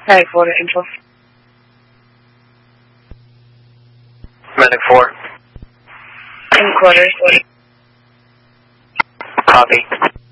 Medic 4 to Angel. Medic 4. In quarters. Copy.